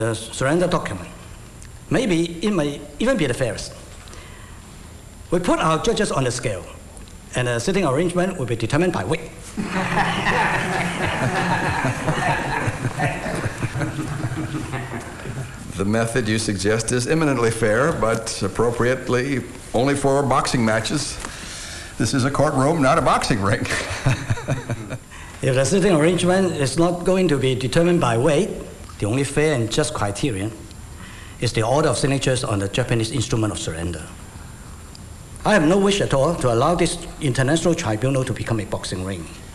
the surrender document. Maybe it may even be the fairest. We put our judges on the scale, and the sitting arrangement will be determined by weight. The method you suggest is eminently fair, but appropriately only for boxing matches. This is a courtroom, not a boxing ring. If the sitting arrangement is not going to be determined by weight, the only fair and just criterion is the order of signatures on the Japanese instrument of surrender. I have no wish at all to allow this international tribunal to become a boxing ring.